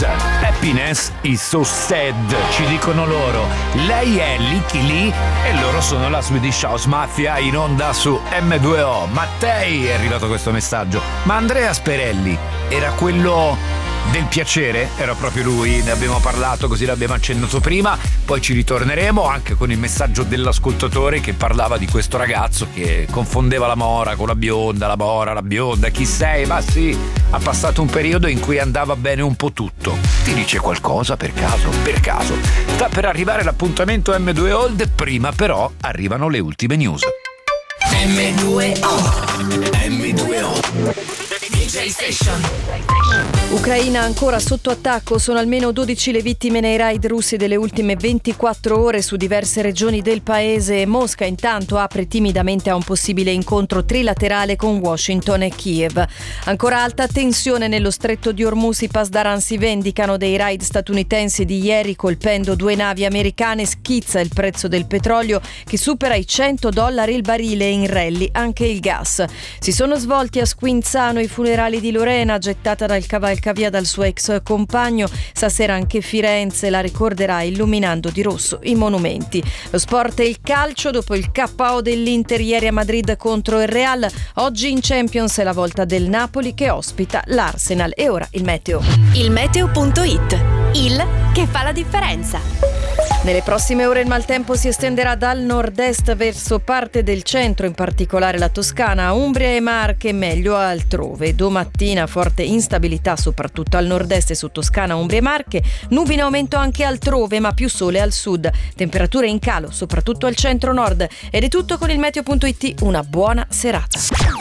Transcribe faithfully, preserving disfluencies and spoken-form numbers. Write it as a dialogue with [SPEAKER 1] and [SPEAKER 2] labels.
[SPEAKER 1] Happiness is so sad, ci dicono loro. Lei è Licky Lee e loro sono la Swedish House Mafia in onda su emme due o. Mattei è arrivato questo messaggio. Ma Andrea Sperelli era quello del piacere? Era proprio lui, ne abbiamo parlato, così l'abbiamo accennato prima, poi ci ritorneremo anche con il messaggio dell'ascoltatore che parlava di questo ragazzo che confondeva la mora con la bionda, la mora, la bionda, chi sei? Ma sì, ha passato un periodo in cui andava bene un po' tutto. Ti dice qualcosa per caso? Per caso. Sta per arrivare l'appuntamento emme due Old, prima però arrivano le ultime news.
[SPEAKER 2] emme due o emme due o D J Station.
[SPEAKER 3] Ucraina ancora sotto attacco, sono almeno dodici le vittime nei raid russi delle ultime ventiquattro ore su diverse regioni del paese. Mosca intanto apre timidamente a un possibile incontro trilaterale con Washington e Kiev. Ancora alta tensione nello stretto di Hormuz, i Pasdaran si vendicano dei raid statunitensi di ieri colpendo due navi americane, schizza il prezzo del petrolio che supera i cento dollari il barile, in rally anche il gas. Si sono svolti a Squinzano i funerali di Lorena, gettata dal cavalcavia dal suo ex compagno. Stasera anche Firenze la ricorderà illuminando di rosso i monumenti. Lo sport e il calcio, dopo il K O dell'Inter ieri a Madrid contro il Real, oggi in Champions è la volta del Napoli che ospita l'Arsenal. E ora il meteo.
[SPEAKER 4] Il meteo punto it, il che fa la differenza.
[SPEAKER 3] Nelle prossime ore il maltempo si estenderà dal nord-est verso parte del centro, in particolare la Toscana, Umbria e Marche, meglio altrove. Domattina forte instabilità soprattutto al nord-est e su Toscana, Umbria e Marche, nubi in aumento anche altrove ma più sole al sud, temperature in calo soprattutto al centro-nord. Ed è tutto con il meteo punto it, una buona serata.